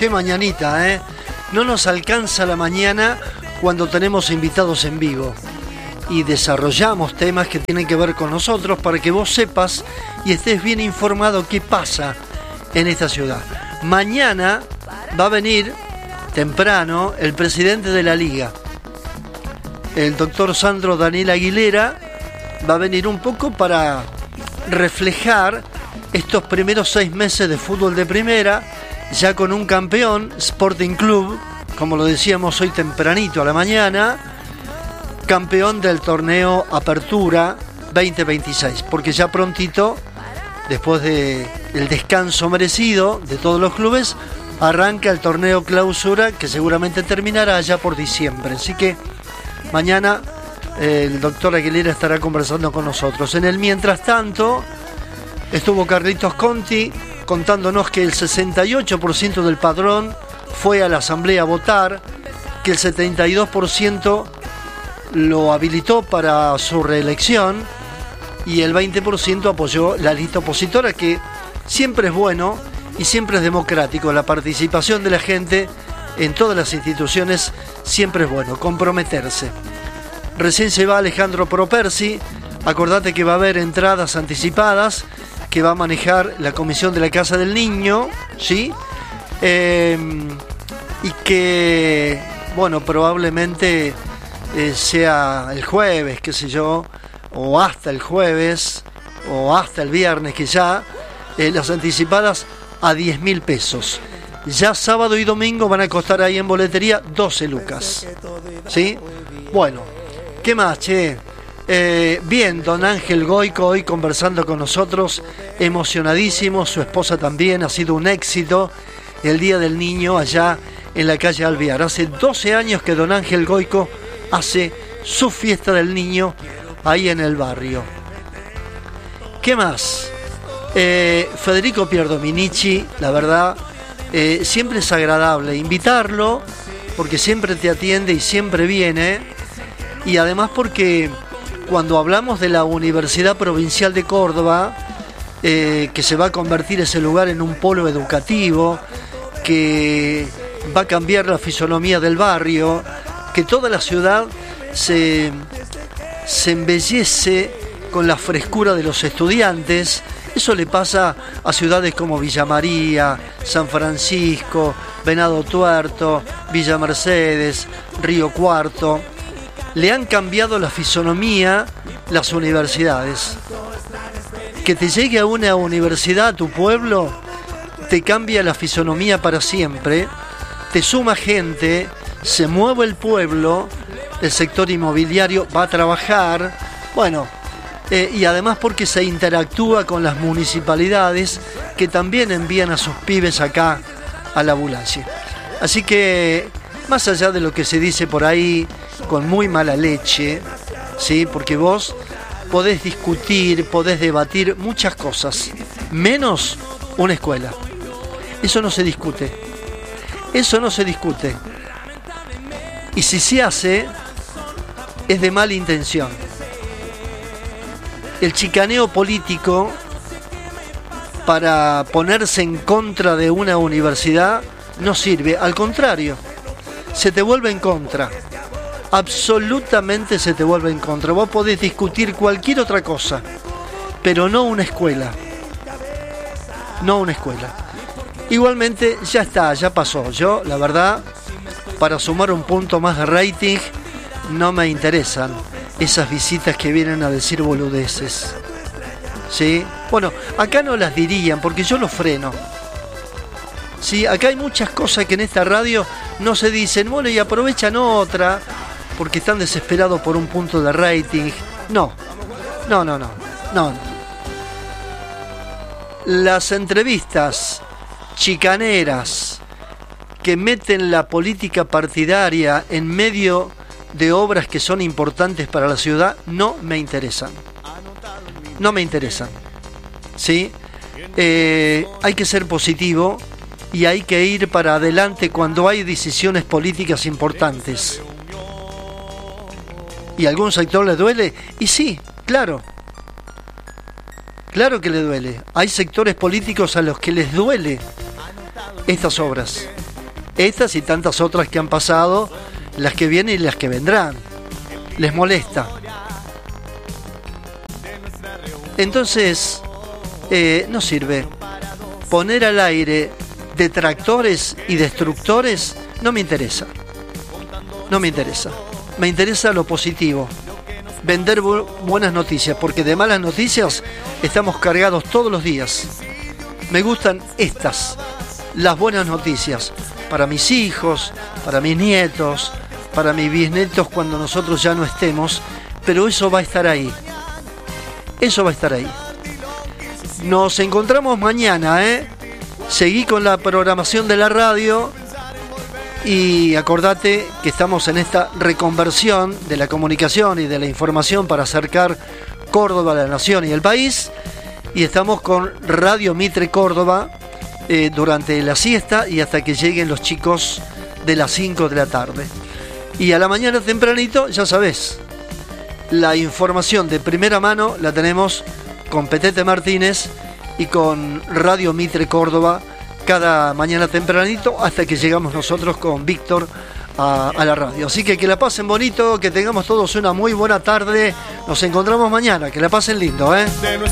qué mañanita, ¿eh? No nos alcanza la mañana cuando tenemos invitados en vivo y desarrollamos temas que tienen que ver con nosotros para que vos sepas y estés bien informado qué pasa en esta ciudad. Mañana va a venir temprano el presidente de la Liga, el doctor Sandro Daniel Aguilera, va a venir un poco para reflejar estos primeros 6 meses de fútbol de primera, ya con un campeón, Sporting Club, como lo decíamos hoy tempranito a la mañana, campeón del torneo Apertura 2026, porque ya prontito, después del descanso merecido de todos los clubes, arranca el torneo Clausura, que seguramente terminará ya por diciembre. Así que mañana el doctor Aguilera estará conversando con nosotros. En el mientras tanto, estuvo Carlitos Conti contándonos que el 68% del padrón fue a la asamblea a votar, que el 72% lo habilitó para su reelección y el 20% apoyó la lista opositora, que siempre es bueno y siempre es democrático. La participación de la gente en todas las instituciones siempre es bueno, comprometerse. Recién se va Alejandro Propersi, acordate que va a haber entradas anticipadas que va a manejar la Comisión de la Casa del Niño, ¿sí? Y que, bueno, probablemente sea el jueves, qué sé yo, o hasta el jueves, o hasta el viernes, que ya las anticipadas a 10.000 pesos. Ya sábado y domingo van a costar ahí en boletería 12 lucas, ¿sí? Bueno, ¿qué más, che? Bien, don Ángel Goico hoy conversando con nosotros, emocionadísimo, su esposa también, ha sido un éxito el Día del Niño allá en la calle Alvear. Hace 12 años que don Ángel Goico hace su fiesta del niño ahí en el barrio. ¿Qué más? Federico Pierdominici, la verdad, siempre es agradable invitarlo, porque siempre te atiende y siempre viene, y además porque cuando hablamos de la Universidad Provincial de Córdoba, que se va a convertir ese lugar en un polo educativo, que va a cambiar la fisonomía del barrio, que toda la ciudad se embellece con la frescura de los estudiantes. Eso le pasa a ciudades como Villa María, San Francisco, Venado Tuerto, Villa Mercedes, Río Cuarto. Le han cambiado la fisonomía las universidades. Que te llegue a una universidad a tu pueblo te cambia la fisonomía para siempre, te suma gente, se mueve el pueblo, el sector inmobiliario va a trabajar, bueno, y además porque se interactúa con las municipalidades que también envían a sus pibes acá a la Bulache. Así que, más allá de lo que se dice por ahí con muy mala leche, ¿sí? Porque vos podés discutir, podés debatir muchas cosas, menos una escuela. Eso no se discute. Eso no se discute. Y si se hace, es de mala intención. El chicaneo político para ponerse en contra de una universidad no sirve. Al contrario, se te vuelve en contra. Absolutamente se te vuelve en contra. Vos podés discutir cualquier otra cosa, pero no una escuela. No una escuela. Igualmente, ya está, ya pasó. Yo, la verdad, para sumar un punto más de rating, no me interesan esas visitas que vienen a decir boludeces. ¿Sí? Bueno, acá no las dirían porque yo los freno. ¿Sí? Acá hay muchas cosas que en esta radio no se dicen. Bueno, y aprovechan otra porque están desesperados por un punto de rating. No. Las entrevistas chicaneras que meten la política partidaria en medio de obras que son importantes para la ciudad no me interesan. No me interesan. ¿Sí? Hay que ser positivo y hay que ir para adelante cuando hay decisiones políticas importantes. ¿Y a algún sector le duele? Y sí, claro. Claro que le duele. Hay sectores políticos a los que les duele estas obras. Estas y tantas otras que han pasado, las que vienen y las que vendrán. Les molesta. Entonces, no sirve. Poner al aire detractores y destructores no me interesa. No me interesa. Me interesa lo positivo. Vender buenas noticias, porque de malas noticias estamos cargados todos los días. Me gustan estas, las buenas noticias, para mis hijos, para mis nietos, para mis bisnietos cuando nosotros ya no estemos, pero eso va a estar ahí. Eso va a estar ahí. Nos encontramos mañana, ¿eh? Seguí con la programación de la radio y acordate que estamos en esta reconversión de la comunicación y de la información para acercar Córdoba a la nación y el país. Y estamos con Radio Mitre Córdoba durante la siesta y hasta que lleguen los chicos de las 5 de la tarde. Y a la mañana tempranito, ya sabés, la información de primera mano la tenemos con Petete Martínez y con Radio Mitre Córdoba cada mañana tempranito hasta que llegamos nosotros con Víctor a la radio. Así que la pasen bonito, que tengamos todos una muy buena tarde. Nos encontramos mañana, que la pasen lindo, ¿eh?